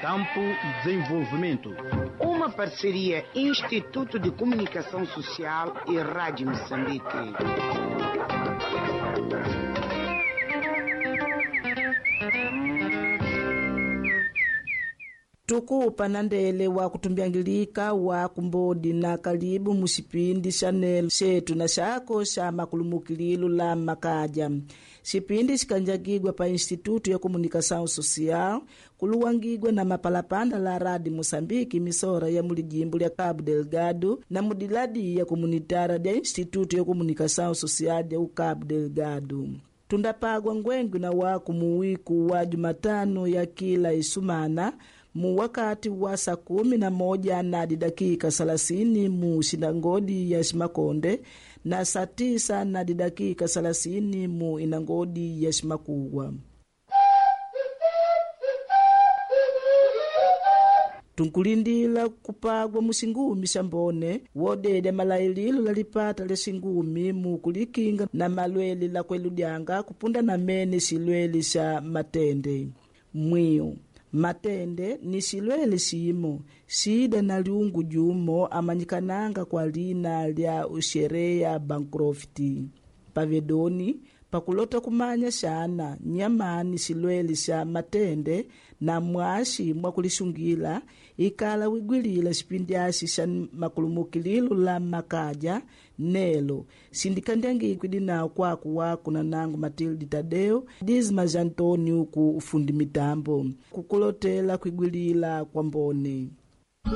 Campo e Desenvolvimento. Uma parceria Instituto de Comunicação Social e Rádio Moçambique. Tukupa na ndele wa kutumbiangilika wa kumbodi na karibu musipindi chanel shetu na shako sha makulumukililu la makaja. Shipindi shikanjagigwa pa Instituto ya Komunikação Social kuluwangigwa na mapalapanda la Radio Moçambique misora ya mulijimbo lya Cabo Delgado na mudiladi ya komunitara ya Instituto ya Komunikação Social ya Cabo Delgado. Tundapagwa ngwengu na waku muwiku wa Jumatano ya kila isumana mu wakati wa saa 11 na dakika 30 mu sinangodi ya Shimakonde na saa 9 na dakika 30 mu inangodi ya Shimakugwa. Tunkulindila kupagwa musingumi shambone wodede malaililo lalipata le singumi mu kulikinga na malweli la kweludyanga kupunda na mene silweli sha matende mwiyo. Matende ni silwele simo sida na liungu jumo amanyikananga kwa lina lya usherea bankrofti pavedoni pakulota kumanya shana nyamani silwele sha matende na mwashi mwakulishungila ikala wigwilila shipindyasi sha makulumukililu la makaja nelo sindikandiangi kwidina kwaku waku na nangu Matilde Tadeo Dismas Antoni uku ufundi mitambo kukulotela kwigwilila kwa mbone.